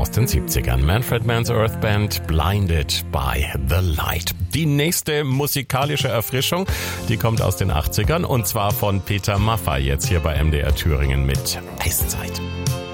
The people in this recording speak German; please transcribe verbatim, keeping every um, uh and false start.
aus den siebzigern. Manfred Mann's Earth Band, Blinded by the Light. Die nächste musikalische Erfrischung, die kommt aus den achtzigern und zwar von Peter Maffay, jetzt hier bei M D R Thüringen mit Eiszeit.